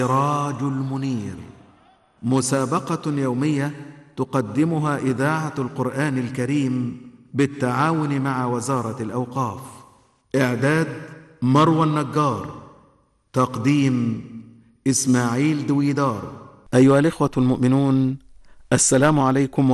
السراج المنير، مسابقة يومية تقدمها إذاعة القرآن الكريم بالتعاون مع وزارة الأوقاف. إعداد مروى النجار، تقديم إسماعيل دويدار. أيها الإخوة المؤمنون، السلام عليكم